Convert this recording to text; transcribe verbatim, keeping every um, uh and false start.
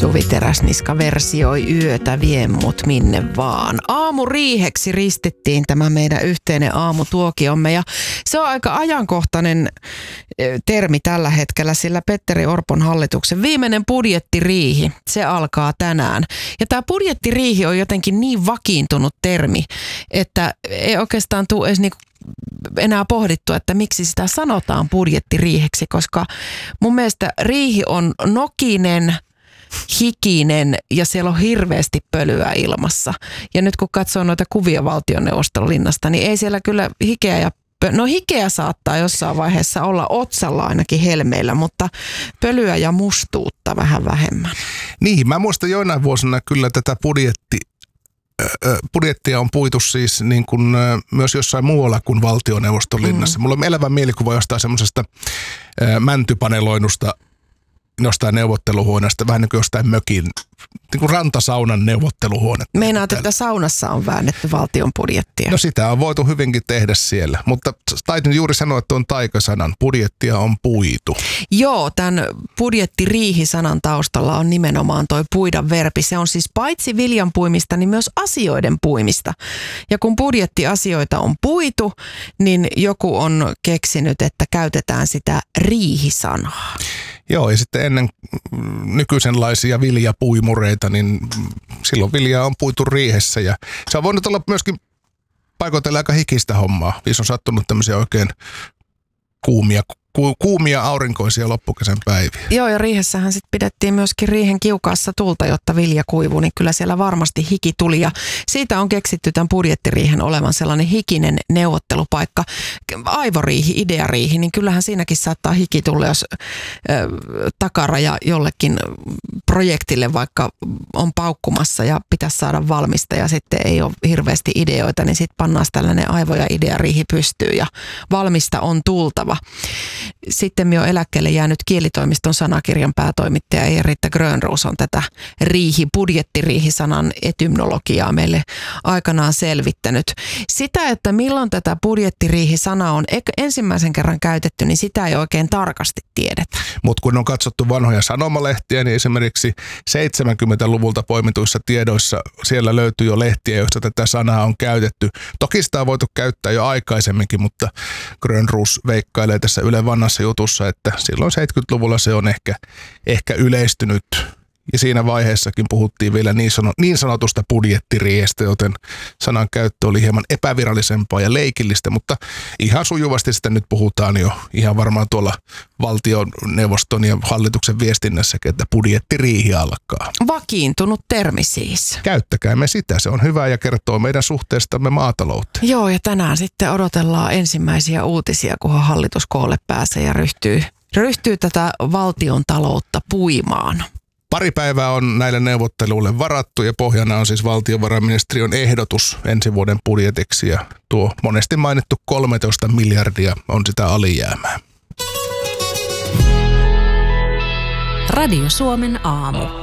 Suvi Teräsniska versioi Yötä vie mut minne vaan. Aamuriiheksi ristittiin tämä meidän yhteinen aamutuokiomme ja se on aika ajankohtainen termi tällä hetkellä, sillä Petteri Orpon hallituksen viimeinen budjettiriihi, se alkaa tänään. Ja tämä budjettiriihi on jotenkin niin vakiintunut termi, että ei oikeastaan tule edes niinku enää pohdittu, että miksi sitä sanotaan budjettiriiheksi, koska mun mielestä riihi on nokinen, hikinen ja siellä on hirveästi pölyä ilmassa. Ja nyt kun katsoo noita kuvia valtioneuvoston linnasta, niin ei siellä kyllä hikeä ja pö- no hikeä saattaa jossain vaiheessa olla otsalla ainakin helmeillä, mutta pölyä ja mustuutta vähän vähemmän. Niin, mä muistan joinain vuosina kyllä tätä budjetti budjettia on puitu siis niin kuin myös jossain muualla kuin valtioneuvoston linnassa. Mm. Mulla on elävä mielikuva jostain semmoisesta mäntypaneloinusta jostain neuvotteluhuoneesta, vähän niin kuin jostain mökin, niin kuin rantasaunan neuvotteluhuonetta. Meinaat, että saunassa on väännetty valtion budjettia? No sitä on voitu hyvinkin tehdä siellä, mutta taitin juuri sanoa, että on taikasanan. Budjettia on puitu. Joo, tämän budjettiriihi-sanan taustalla on nimenomaan toi puida verbi. Se on siis paitsi viljan puimista, niin myös asioiden puimista. Ja kun budjettiasioita on puitu, niin joku on keksinyt, että käytetään sitä riihisanaa. Joo, ja sitten ennen nykyisenlaisia viljapuimureita, niin silloin viljaa on puitu riihessä. Ja se on voinut olla myöskin paikoitella aika hikistä hommaa. Viisi on sattunut tämmöisiä oikein kuumia, ku, kuumia aurinkoisia loppukesän päiviä. Joo, ja riihessähän sitten pidettiin myöskin riihen kiukaassa tulta, jotta vilja kuivui, niin kyllä siellä varmasti hiki tuli. Ja siitä on keksitty tämän budjettiriihen olevan sellainen hikinen neuvottelupaikka. Aivoriihi, ideariihi, niin kyllähän siinäkin saattaa hiki tulla, jos ö, takaraja jollekin projektille vaikka on paukkumassa ja pitäisi saada valmista ja sitten ei ole hirveästi ideoita, niin sitten pannaan tällainen aivo- ja ideariihi pystyyn ja valmista on tultava. Sitten minä olen eläkkeelle jäänyt kielitoimiston sanakirjan päätoimittaja Eija-Riitta Grönroos on tätä riihi, budjettiriihisanan etymologiaa meille aikanaan selvittänyt. Sitä, että milloin tätä budjettiriihisanaa on ensimmäisen kerran käytetty, niin sitä ei oikein tarkasti tiedetä. Mutta kun on katsottu vanhoja sanomalehtiä, niin esimerkiksi seitsemänkymmentäluvulta poimituissa tiedoissa siellä löytyy jo lehtiä, joissa tätä sanaa on käytetty. Toki sitä on voitu käyttää jo aikaisemminkin, mutta Grönroos veikkailee tässä Yle Vanhassa jutussa, että silloin seitsemänkymmentäluvulla se on ehkä, ehkä yleistynyt. Ja siinä vaiheessakin puhuttiin vielä niin, sano, niin sanotusta budjettiriihestä, joten sanan käyttö oli hieman epävirallisempaa ja leikillistä, mutta ihan sujuvasti sitä nyt puhutaan jo ihan varmaan tuolla valtioneuvoston ja hallituksen viestinnässäkin, että budjettiriihi alkaa. Vakiintunut termi siis. Käyttäkäämme sitä, se on hyvä ja kertoo meidän suhteestamme maatalouteen. Joo, ja tänään sitten odotellaan ensimmäisiä uutisia, kunhan hallitus koolle pääsee ja ryhtyy, ryhtyy tätä valtion taloutta puimaan. Pari päivää on näille neuvotteluille varattu ja pohjana on siis valtiovarainministeriön ehdotus ensi vuoden budjetiksi ja tuo monesti mainittu kolmetoista miljardia on sitä alijäämää. Radio Suomen aamu.